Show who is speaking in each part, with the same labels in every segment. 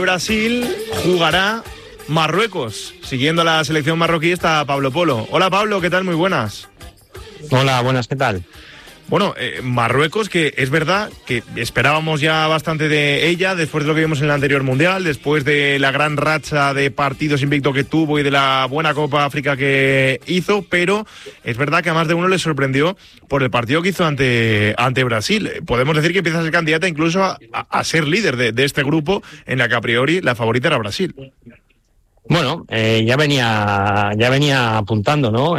Speaker 1: Brasil jugará Marruecos. Siguiendo a la selección marroquí está Pablo Polo. Hola Pablo, ¿qué tal? Muy buenas.
Speaker 2: Hola, buenas, ¿qué tal?
Speaker 1: Bueno, Marruecos, que es verdad que esperábamos ya bastante de ella después de lo que vimos en el anterior Mundial, después de la gran racha de partidos invicto que tuvo y de la buena Copa África que hizo, pero es verdad que a más de uno le sorprendió por el partido que hizo ante Brasil. Podemos decir que empieza a ser candidata incluso a ser líder de este grupo, en la que a priori la favorita era Brasil.
Speaker 2: Bueno, ya venía apuntando, ¿no?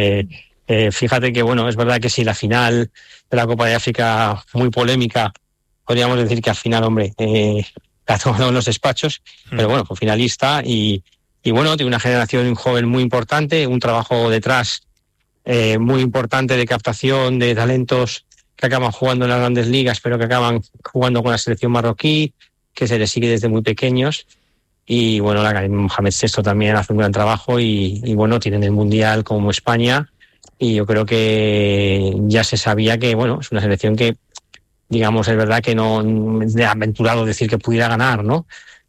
Speaker 2: Fíjate que, bueno, es verdad que sí, la final de la Copa de África, muy polémica, podríamos decir que al final, hombre, la ha tomado en los despachos, pero bueno, fue finalista y bueno, tiene una generación joven muy importante, un trabajo detrás muy importante de captación de talentos que acaban jugando en las grandes ligas, pero que acaban jugando con la selección marroquí, que se les sigue desde muy pequeños. Y bueno, la Academia Mohamed VI también hace un gran trabajo y bueno, tienen el Mundial como España. Y yo creo que ya se sabía que, bueno, es una selección que, digamos, es verdad que no es de aventurado decir que pudiera ganar, ¿no?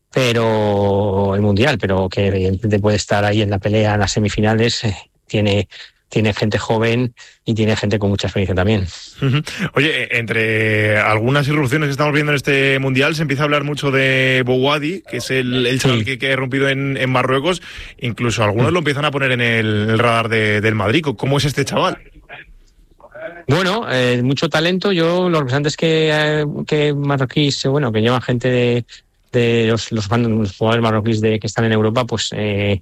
Speaker 2: Pero el Mundial, pero que evidentemente puede estar ahí en la pelea, en las semifinales, tiene gente joven y tiene gente con mucha experiencia también.
Speaker 1: Oye, entre algunas irrupciones que estamos viendo en este Mundial, se empieza a hablar mucho de Bouhaddi, que es el chaval que ha irrumpido en Marruecos. Incluso algunos lo empiezan a poner en el radar del Madrid. ¿Cómo es este chaval?
Speaker 2: Bueno, mucho talento. Yo, los representantes que marroquíes, bueno, que llevan gente de los jugadores marroquíes que están en Europa, pues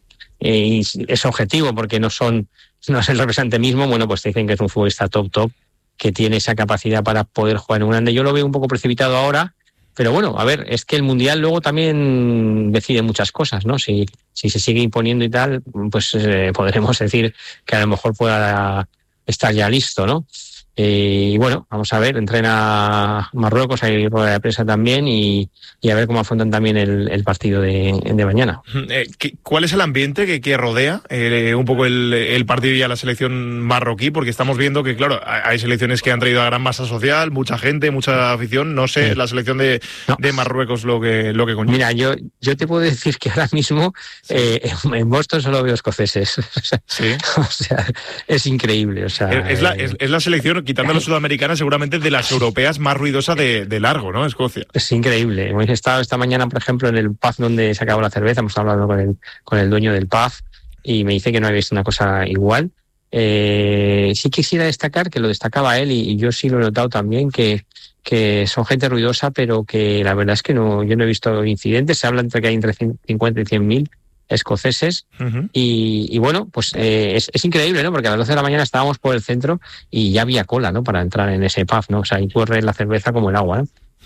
Speaker 2: es objetivo, porque no es el representante mismo. Bueno, pues te dicen que es un futbolista top, que tiene esa capacidad para poder jugar en un grande. Yo lo veo un poco precipitado ahora, pero bueno, a ver, es que el Mundial luego también decide muchas cosas, ¿no? Si se sigue imponiendo y tal, pues podremos decir que a lo mejor pueda estar ya listo, ¿no? Y bueno, vamos a ver, entrena Marruecos, hay rueda de prensa también y a ver cómo afrontan también el partido de mañana.
Speaker 1: ¿Cuál es el ambiente que rodea un poco el partido y a la selección marroquí? Porque estamos viendo que, claro, hay selecciones que han traído a gran masa social, mucha gente, mucha afición. No sé, la selección de Marruecos lo que conlleva.
Speaker 2: Mira, yo te puedo decir que ahora mismo en Boston solo veo escoceses.
Speaker 1: ¿Sí?
Speaker 2: O sea, es increíble. O sea,
Speaker 1: es la selección, quitando a la sudamericana, seguramente de las europeas más ruidosa de largo, ¿no? Escocia.
Speaker 2: Es increíble. Hemos estado esta mañana, por ejemplo, en el pub donde se acabó la cerveza. Hemos hablado con el dueño del pub y me dice que no había visto una cosa igual. Sí quisiera destacar, que lo destacaba él y yo sí lo he notado también, que son gente ruidosa, pero que la verdad es que yo no he visto incidentes. Se habla entre que hay entre 50 y 100.000 escoceses. Y bueno, pues es increíble, ¿no? Porque a las 12 de la mañana estábamos por el centro y ya había cola, ¿no? Para entrar en ese pub, ¿no? O sea, y corre la cerveza como el agua, ¿no?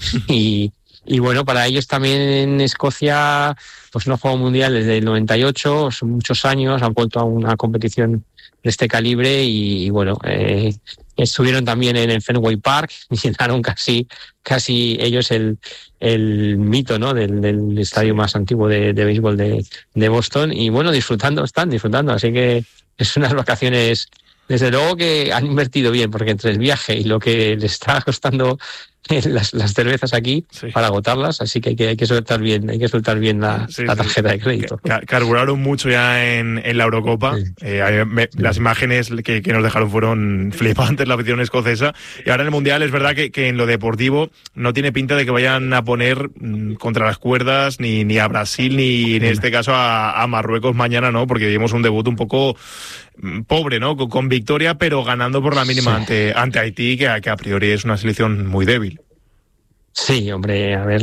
Speaker 2: Y bueno, para ellos también en Escocia, pues no juega un mundial desde el 98, son muchos años, han vuelto a una competición de este calibre y bueno, estuvieron también en el Fenway Park y llenaron casi ellos el mito, ¿no? del estadio más antiguo de béisbol de Boston y bueno, están disfrutando, así que es unas vacaciones, desde luego que han invertido bien, porque entre el viaje y lo que les está costando las cervezas aquí, sí, para agotarlas, así que hay que soltar bien la tarjeta de crédito.
Speaker 1: Carburaron mucho ya en la Eurocopa. Sí. Las imágenes que nos dejaron fueron flipantes, la afición escocesa, y ahora en el Mundial es verdad que en lo deportivo no tiene pinta de que vayan a poner contra las cuerdas ni a Brasil ni en este caso a Marruecos mañana, ¿no? Porque vimos un debut un poco pobre, ¿no? Con victoria, pero ganando por la mínima, sí, ante Haití, que a priori es una selección muy débil.
Speaker 2: Sí, hombre, a ver,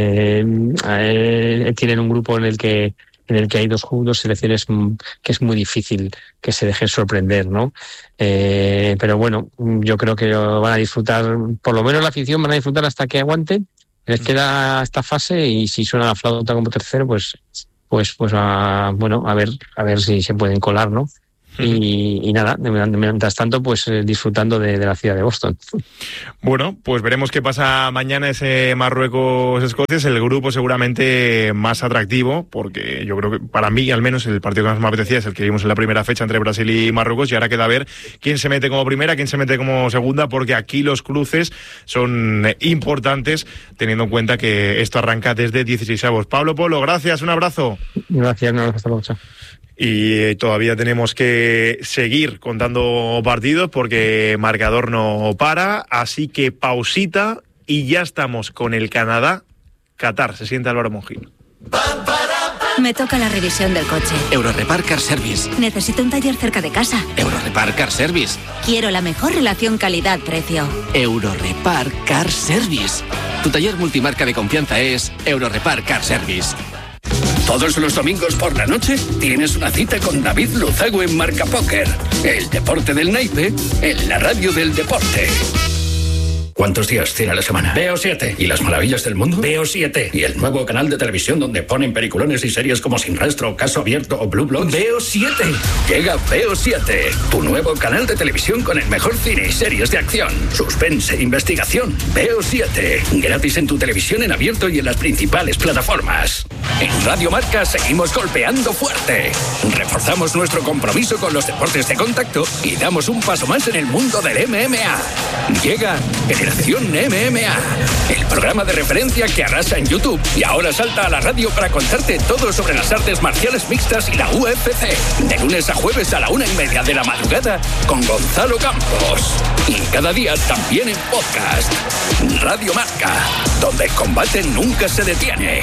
Speaker 2: tienen un grupo en el que hay dos selecciones que es muy difícil que se dejen sorprender, ¿no? Pero bueno, yo creo que van a disfrutar, por lo menos la afición van a disfrutar hasta que aguanten. Les queda esta fase y si suena la flauta como tercero, pues bueno, a ver si se pueden colar, ¿no? y nada, mientras tanto, pues disfrutando de la ciudad de Boston.
Speaker 1: Bueno, pues veremos qué pasa mañana ese Marruecos-Escocia. Es el grupo seguramente más atractivo, porque yo creo que para mí, al menos, el partido que más me apetecía es el que vimos en la primera fecha entre Brasil y Marruecos, y ahora queda a ver quién se mete como primera, quién se mete como segunda, porque aquí los cruces son importantes, teniendo en cuenta que esto arranca desde 16avos. Pablo Polo, gracias, un abrazo.
Speaker 2: Gracias, no, hasta luego.
Speaker 1: Y todavía tenemos que seguir contando partidos porque marcador no para, así que pausita y ya estamos con el Canadá-Qatar. Se siente Álvaro Monjil.
Speaker 3: Me toca la revisión del coche.
Speaker 4: Eurorepar Car Service.
Speaker 3: Necesito un taller cerca de casa.
Speaker 4: Eurorepar Car Service.
Speaker 3: Quiero la mejor relación calidad-precio.
Speaker 4: Eurorepar Car Service. Tu taller multimarca de confianza es Eurorepar Car Service.
Speaker 5: Todos los domingos por la noche tienes una cita con David Luzago en Marca Póker. El deporte del naipe en la radio del deporte. ¿Cuántos días tiene la semana? Veo 7. ¿Y las maravillas del mundo? Veo 7. ¿Y el nuevo canal de televisión donde ponen peliculones y series como Sin Rastro, Caso Abierto o Blue Bloods? Veo 7. Llega Veo 7, tu nuevo canal de televisión con el mejor cine y series de acción, suspense e investigación. Veo 7. Gratis en tu televisión en abierto y en las principales plataformas. En Radio Marca seguimos golpeando fuerte. Reforzamos nuestro compromiso con los deportes de contacto y damos un paso más en el mundo del MMA. Llega Generación MMA, el programa de referencia que arrasa en YouTube y ahora salta a la radio para contarte todo sobre las artes marciales mixtas y la UFC. De lunes a jueves a la 1:30 de la madrugada con Gonzalo Campos. Y cada día también en podcast. Radio Marca, donde el combate nunca se detiene.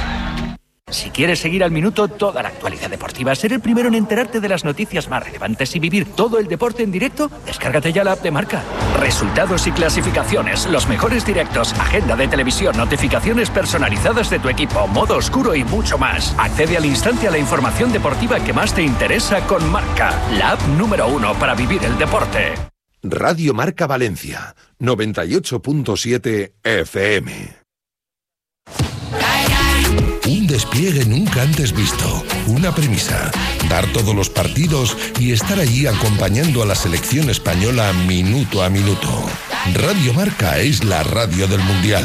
Speaker 6: Si quieres seguir al minuto toda la actualidad deportiva, ser el primero en enterarte de las noticias más relevantes y vivir todo el deporte en directo, descárgate ya la app de Marca. Resultados y clasificaciones, los mejores directos, agenda de televisión, notificaciones personalizadas de tu equipo, modo oscuro y mucho más. Accede al instante a la información deportiva que más te interesa con Marca, la app número 1 para vivir el deporte.
Speaker 7: Radio Marca Valencia, 98.7 FM. Un despliegue nunca antes visto, una premisa, dar todos los partidos y estar allí acompañando a la selección española minuto a minuto. Radio Marca es la radio del Mundial.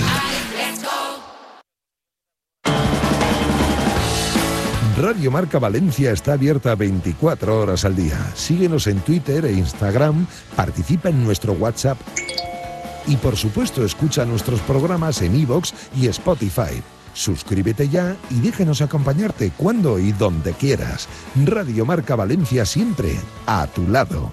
Speaker 7: Radio Marca Valencia está abierta 24 horas al día. Síguenos en Twitter e Instagram, participa en nuestro WhatsApp y por supuesto escucha nuestros programas en iVoox y Spotify. Suscríbete ya y déjenos acompañarte cuando y donde quieras. Radio Marca Valencia siempre a tu lado.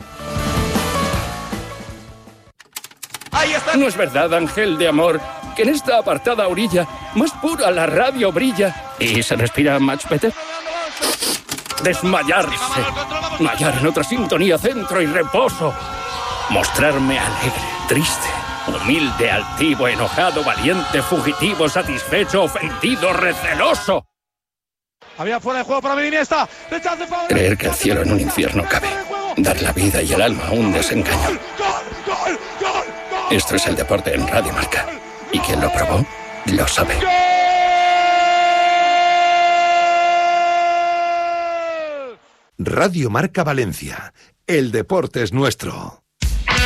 Speaker 5: Ahí está. No es verdad, ángel de amor, que en esta apartada orilla más pura la radio brilla y se respira much better. Desmayarse, hallar en otra sintonía centro y reposo, mostrarme alegre, triste, humilde, altivo, enojado, valiente, fugitivo, satisfecho, ofendido, receloso.
Speaker 8: Había fuera de juego para Iniesta.
Speaker 5: Creer que el cielo en un infierno cabe. Dar la vida y el alma a un desengaño. Esto es el deporte en Radio Marca. Y quien lo probó, lo sabe.
Speaker 7: Radio Marca Valencia. El deporte es nuestro.